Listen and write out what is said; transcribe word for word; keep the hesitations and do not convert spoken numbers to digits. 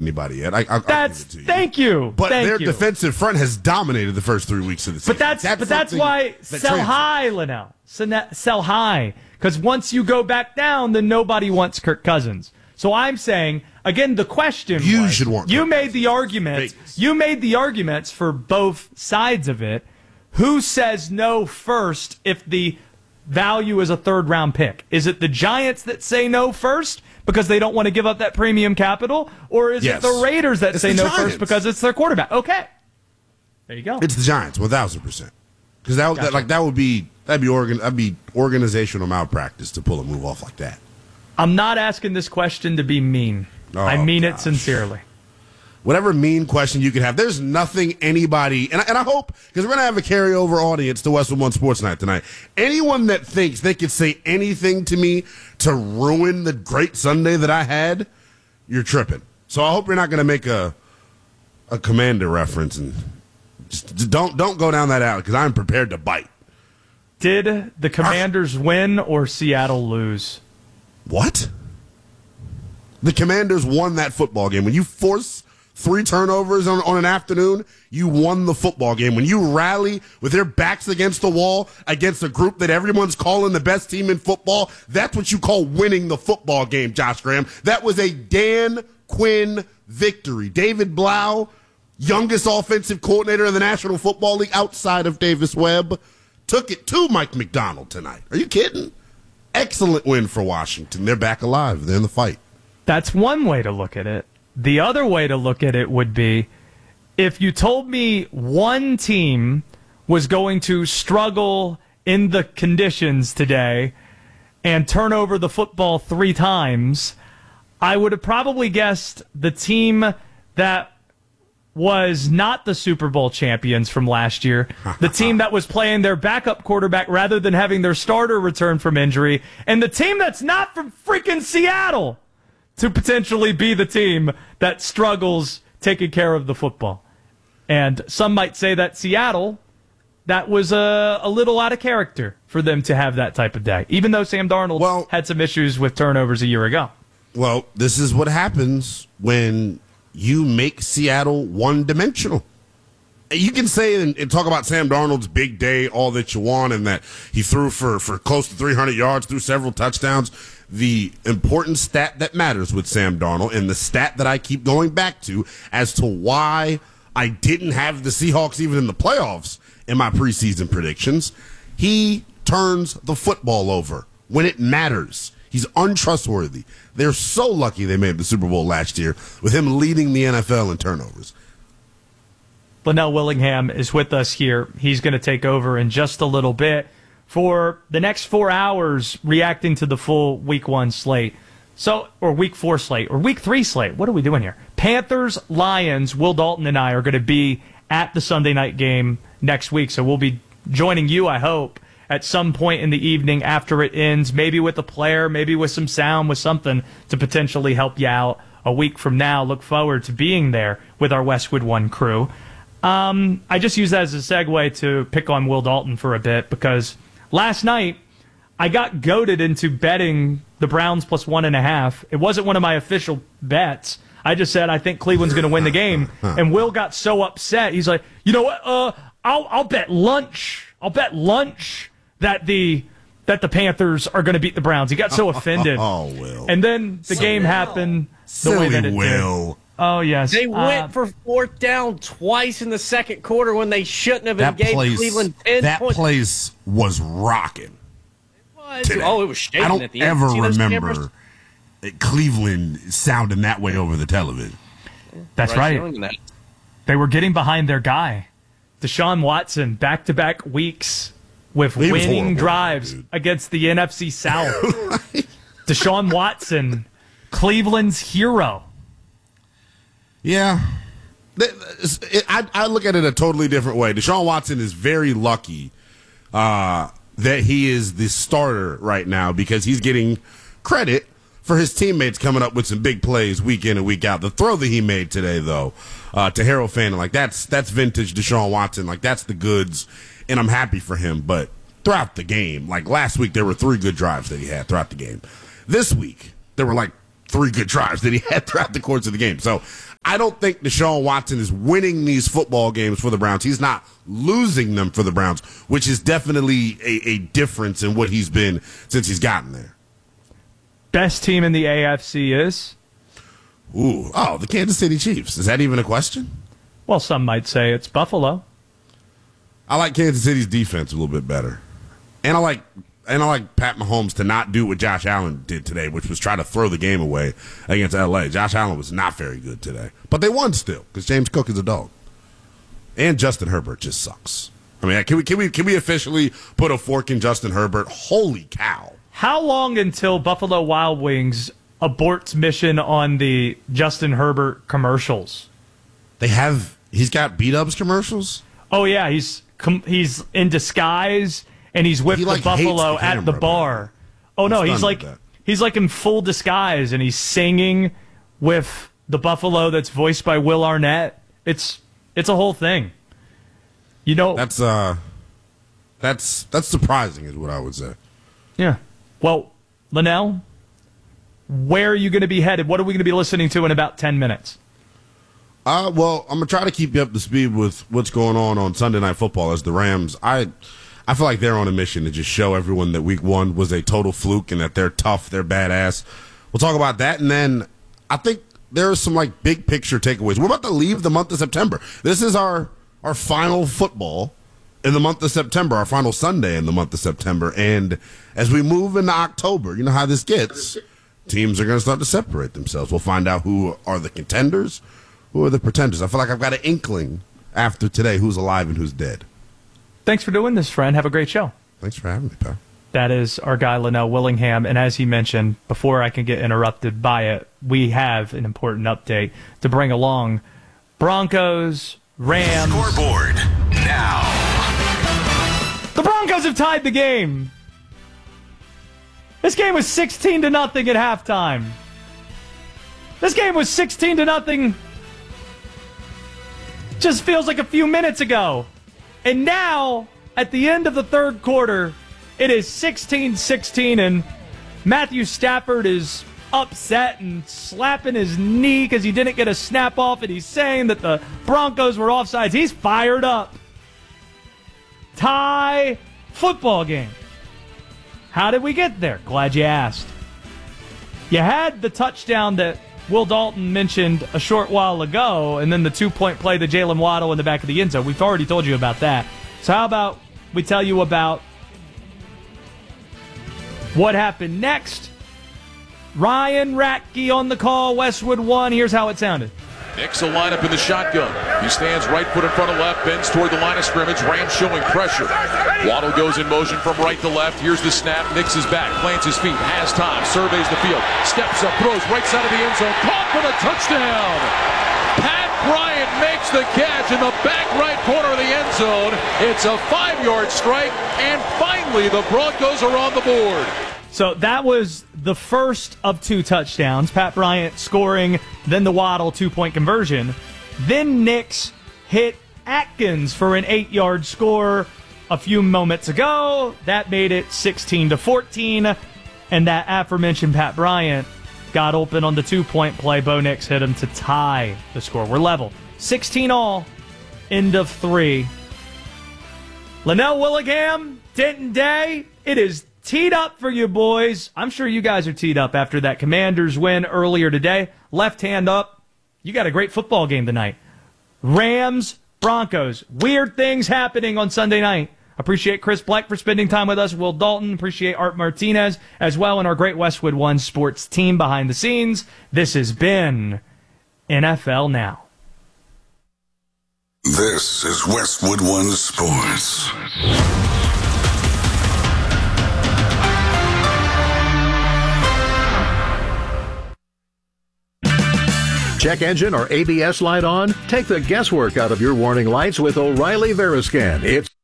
anybody yet. I, I, that's I'll give it to you. Thank you. But thank their you. defensive front has dominated the first three weeks of the season. But that's, that's but that's why that sell translates. high, Linnell. Sell high. Because once you go back down, then nobody wants Kirk Cousins. So I'm saying, again, the question You was, should want you Kirk made the arguments. Vegas. You made the arguments for both sides of it. Who says no first if the value is a third round pick? Is it the Giants that say no first because they don't want to give up that premium capital? Or is Yes. it the Raiders that It's say the no Giants. first because it's their quarterback? Okay. There you go. It's the Giants, one thousand percent. Because that, Gotcha. that, like, that would be, that'd be, organ, that'd be organizational malpractice to pull a move off like that. I'm not asking this question to be mean. Oh, I mean it gosh. sincerely. Whatever mean question you could have, there's nothing anybody, and I, and I hope, because we're going to have a carryover audience to Westwood One Sports Night tonight. Anyone that thinks they could say anything to me to ruin the great Sunday that I had, you're tripping. So I hope you're not going to make a a Commander reference and just, just don't don't go down that alley because I'm prepared to bite. Did the Commanders win or Seattle lose? What? The Commanders won that football game. When you force three turnovers on, on an afternoon, you won the football game. When you rally with their backs against the wall against a group that everyone's calling the best team in football, that's what you call winning the football game, Josh Graham. That was a Dan Quinn victory. David Blau, youngest offensive coordinator in the National Football League outside of Davis Webb, took it to Mike McDonald tonight. Are you kidding? Excellent win for Washington. They're back alive. They're in the fight. That's one way to look at it. The other way to look at it would be if you told me one team was going to struggle in the conditions today and turn over the football three times, I would have probably guessed the team that was not the Super Bowl champions from last year, the team that was playing their backup quarterback rather than having their starter return from injury, and the team that's not from freaking Seattle to potentially be the team that struggles taking care of the football. And some might say that Seattle, that was a, a little out of character for them to have that type of day, even though Sam Darnold Well- had some issues with turnovers a year ago. Well, this is what happens when you make Seattle one-dimensional. You can say and, and talk about Sam Darnold's big day all that you want and that he threw for, for close to three hundred yards, threw several touchdowns. The important stat that matters with Sam Darnold and the stat that I keep going back to as to why I didn't have the Seahawks even in the playoffs in my preseason predictions, he turns the football over when it matters. He's untrustworthy. They're so lucky they made the Super Bowl last year with him leading the N F L in turnovers. Linnell Willingham is with us here. He's going to take over in just a little bit for the next four hours reacting to the full week one slate. So, or week four slate, or week three slate. What are we doing here? Panthers, Lions, Will Dalton and I are going to be at the Sunday night game next week. So we'll be joining you, I hope, at some point in the evening after it ends, maybe with a player, maybe with some sound, with something to potentially help you out a week from now. Look forward to being there with our Westwood One crew. Um, I just use that as a segue to pick on Will Dalton for a bit because last night I got goaded into betting the Browns plus one and a half. It wasn't one of my official bets. I just said I think Cleveland's going to win the game, and Will got so upset. He's like, you know what? Uh, I'll I'll bet lunch. I'll bet lunch that the that the Panthers are going to beat the Browns. He got so offended. Oh, Will. And then the So game Will. happened the Silly way that it Will. did. Oh yes, They Uh, went for fourth down twice in the second quarter when they shouldn't have and That gave place, Cleveland ten that points. place was rocking. today. Oh, it was shaking I don't at the end. ever See those remember cameras? Cleveland sounding that way over the television. That's Right, right. showing that. They were getting behind their guy, Deshaun Watson, back-to-back weeks with He was winning horrible, drives dude. against the N F C South. Deshaun Watson, Cleveland's hero. Yeah. I, I look at it a totally different way. Deshaun Watson is very lucky uh, that he is the starter right now because he's getting credit for his teammates coming up with some big plays week in and week out. The throw that he made today, though, uh, to Harold Fanning, like that's that's vintage Deshaun Watson. Like that's the goods, and I'm happy for him. But throughout the game, like last week, there were three good drives that he had throughout the game. This week, there were like three good drives that he had throughout the course of the game. So I don't think Deshaun Watson is winning these football games for the Browns. He's not losing them for the Browns, which is definitely a, a difference in what he's been since he's gotten there. Best team in the A F C is? Ooh, oh, the Kansas City Chiefs. Is that even a question? Well, some might say it's Buffalo. I like Kansas City's defense a little bit better. And I like and I like Pat Mahomes to not do what Josh Allen did today, which was try to throw the game away against L A. Josh Allen was not very good today. But they won still, because James Cook is a dog. And Justin Herbert just sucks. I mean, can we can we can we officially put a fork in Justin Herbert? Holy cow. How long until Buffalo Wild Wings aborts mission on the Justin Herbert commercials? They have he's got beat-ups commercials? Oh yeah, he's he's in disguise and he's with He, the like, Buffalo hates the at the camera, bar. man. Oh no, I'm he's stunned like with that. he's like in full disguise and he's singing with the Buffalo that's voiced by Will Arnett. It's it's a whole thing. You know, That's uh that's that's surprising is what I would say. yeah. Well, Linnell, where are you going to be headed? What are we going to be listening to in about ten minutes? Uh, well, I'm gonna try to keep you up to speed with what's going on on Sunday Night Football as the Rams. I, I feel like they're on a mission to just show everyone that Week One was a total fluke and that they're tough, they're badass. We'll talk about that, and then I think there are some like big picture takeaways. We're about to leave the month of September. This is our our final football in the month of September, our final Sunday in the month of September, and as we move into October, you know how this gets. Teams are going to start to separate themselves. We'll find out who are the contenders. Who are the pretenders? I feel like I've got an inkling after today who's alive and who's dead. Thanks for doing this, friend. Have a great show. Thanks for having me, pal. That is our guy, Linnell Willingham. And as he mentioned, before I can get interrupted by it, we have an important update to bring along. Broncos, Rams. Scoreboard now. The Broncos have tied the game. This game was sixteen to nothing at halftime. This game was sixteen to nothing. Just feels like a few minutes ago. And now, at the end of the third quarter, it is sixteen sixteen, and Matthew Stafford is upset and slapping his knee because he didn't get a snap off, and he's saying that the Broncos were offsides. He's fired up. Tie football game. How did we get there? Glad you asked. You had the touchdown that Will Dalton mentioned a short while ago, and then the two-point play to Jalen Waddle in the back of the end zone. We've already told you about that. So how about we tell you about what happened next? Ryan Ratke on the call, Westwood one. Here's how it sounded. Nix will line up in the shotgun. He stands right foot in front of left, bends toward the line of scrimmage. Rams showing pressure. Waddle goes in motion from right to left. Here's the snap. Nix is back, plants his feet, has time, surveys the field, steps up, throws right side of the end zone. Caught for the touchdown. Pat Bryant makes the catch in the back right corner of the end zone. It's a five-yard strike, and finally the Broncos are on the board. So that was the first of two touchdowns. Pat Bryant scoring, then the Waddle two-point conversion. Then Nix hit Atkins for an eight-yard score a few moments ago. That made it sixteen to fourteen. And that aforementioned Pat Bryant got open on the two-point play. Bo Nix hit him to tie the score. We're level. sixteen all, end of three. Linnell Willingham, Denton Day, it is teed up for you boys. I'm sure you guys are teed up after that Commanders win earlier today. Left hand up. You got a great football game tonight. Rams, Broncos. Weird things happening on Sunday night. Appreciate Chris Black for spending time with us. Will Dalton. Appreciate Art Martinez as well, and our great Westwood One sports team behind the scenes. This has been N F L Now. This is Westwood One Sports. Check engine or A B S light on? Take the guesswork out of your warning lights with O'Reilly Veriscan. It's